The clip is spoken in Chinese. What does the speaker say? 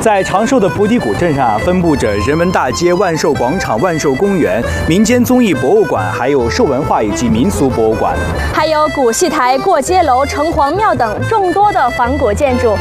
在长寿的菩提谷镇上分布着人文大街、万寿广场、万寿公园、民间综艺博物馆，还有寿文化以及民俗博物馆， 还有古戏台、过街楼、城隍庙等众多的仿古建筑。